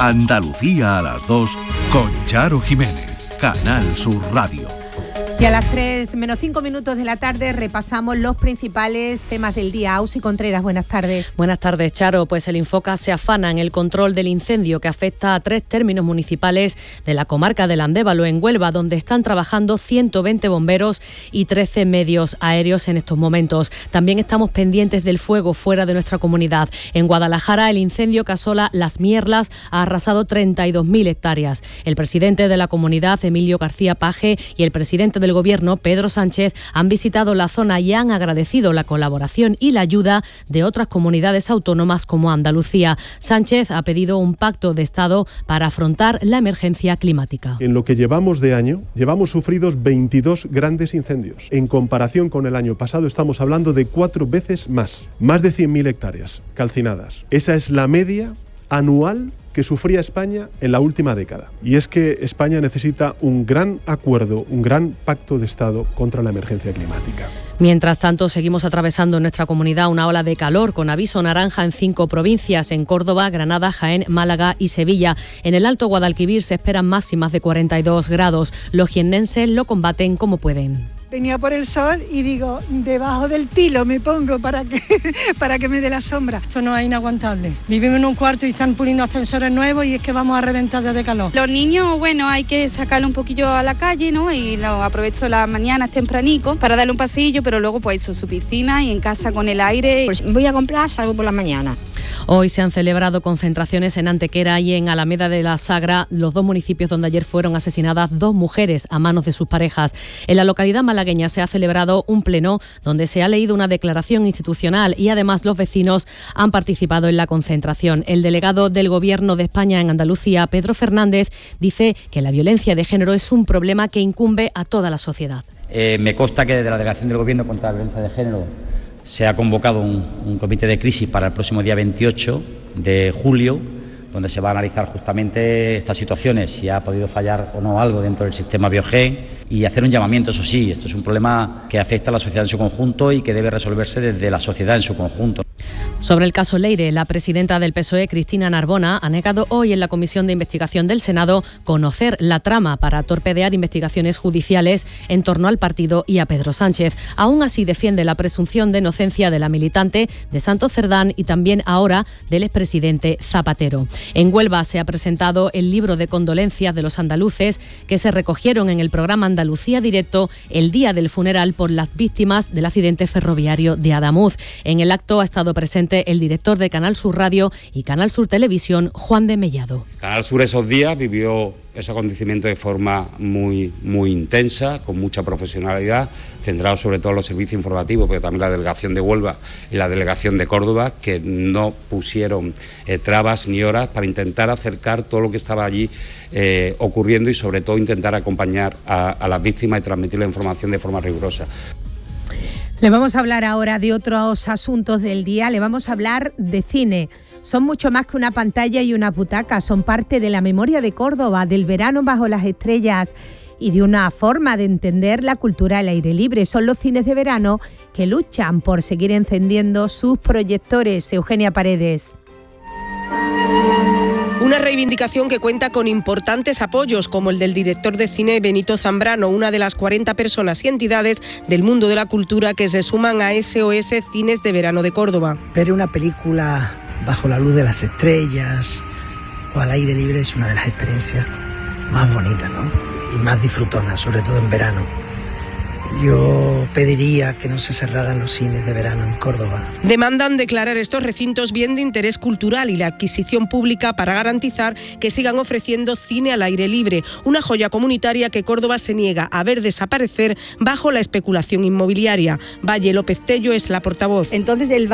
Andalucía a las 2 con Charo Jiménez, Canal Sur Radio. Y a las 3 menos 5 minutos de la tarde repasamos los principales temas del día. Ausi Contreras, buenas tardes. Buenas tardes, Charo. Pues el Infoca se afana en el control del incendio que afecta a 3 términos municipales de la comarca del Andévalo, en Huelva, donde están trabajando 120 bomberos y 13 medios aéreos en estos momentos. También estamos pendientes del fuego fuera de nuestra comunidad. En Guadalajara, el incendio que asola Las Mierlas ha arrasado 32.000 hectáreas. El presidente de la comunidad, Emilio García Paje, y el presidente del Gobierno, Pedro Sánchez, han visitado la zona y han agradecido la colaboración y la ayuda de otras comunidades autónomas como Andalucía. Sánchez ha pedido un pacto de Estado para afrontar la emergencia climática. En lo que llevamos de año, llevamos sufridos 22 grandes incendios. En comparación con el año pasado, estamos hablando de 4 veces más de 100.000 hectáreas calcinadas. Esa es la media anual que sufría España en la última década. Y es que España necesita un gran acuerdo, un gran pacto de Estado contra la emergencia climática. Mientras tanto, seguimos atravesando en nuestra comunidad una ola de calor con aviso naranja en 5 provincias, en Córdoba, Granada, Jaén, Málaga y Sevilla. En el Alto Guadalquivir se esperan máximas de 42 grados. Los jiennenses lo combaten como pueden. Venía por el sol y digo, debajo del tilo me pongo para que me dé la sombra. Esto no es inaguantable. Vivimos en un cuarto y están poniendo ascensores nuevos y es que vamos a reventar de calor. Los niños, bueno, hay que sacarlo un poquillo a la calle, ¿no? Y lo aprovecho las mañanas tempranico para darle un pasillo, pero luego pues eso, su piscina y en casa con el aire. Pues voy a comprar, salgo por la mañana. Hoy se han celebrado concentraciones en Antequera y en Alameda de la Sagra, los 2 municipios donde ayer fueron asesinadas 2 mujeres a manos de sus parejas. En la localidad malagueña se ha celebrado un pleno donde se ha leído una declaración institucional y además los vecinos han participado en la concentración. El delegado del Gobierno de España en Andalucía, Pedro Fernández, dice que la violencia de género es un problema que incumbe a toda la sociedad. Me consta que desde la Delegación del Gobierno contra la Violencia de Género se ha convocado un comité de crisis para el próximo día 28 de julio, donde se va a analizar justamente estas situaciones, si ha podido fallar o no algo dentro del sistema Biogen y hacer un llamamiento, eso sí, esto es un problema que afecta a la sociedad en su conjunto y que debe resolverse desde la sociedad en su conjunto. Sobre el caso Leire, la presidenta del PSOE, Cristina Narbona, ha negado hoy en la Comisión de Investigación del Senado conocer la trama para torpedear investigaciones judiciales en torno al partido y a Pedro Sánchez. Aún así defiende la presunción de inocencia de la militante de Santos Cerdán y también ahora del expresidente Zapatero. En Huelva se ha presentado el libro de condolencias de los andaluces que se recogieron en el programa Andalucía Directo el día del funeral por las víctimas del accidente ferroviario de Adamuz. En el acto ha estado presente el director de Canal Sur Radio y Canal Sur Televisión, Juan de Mellado. Canal Sur esos días vivió ese acontecimiento de forma muy intensa, con mucha profesionalidad, centrado sobre todo en los servicios informativos, pero también la delegación de Huelva y la delegación de Córdoba, que no pusieron trabas ni horas para intentar acercar todo lo que estaba allí ocurriendo y sobre todo intentar acompañar a las víctimas y transmitir la información de forma rigurosa. Le vamos a hablar ahora de otros asuntos del día, le vamos a hablar de cine. Son mucho más que una pantalla y una butaca, son parte de la memoria de Córdoba, del verano bajo las estrellas y de una forma de entender la cultura al aire libre. Son los cines de verano que luchan por seguir encendiendo sus proyectores. Eugenia Paredes. Una reivindicación que cuenta con importantes apoyos, como el del director de cine Benito Zambrano, una de las 40 personas y entidades del mundo de la cultura que se suman a SOS Cines de Verano de Córdoba. Ver una película bajo la luz de las estrellas o al aire libre es una de las experiencias más bonitas, ¿no? Y más disfrutonas, sobre todo en verano. Yo pediría que no se cerraran los cines de verano en Córdoba. Demandan declarar estos recintos bien de interés cultural y la adquisición pública para garantizar que sigan ofreciendo cine al aire libre, una joya comunitaria que Córdoba se niega a ver desaparecer bajo la especulación inmobiliaria. Valle López Tello es la portavoz. Entonces el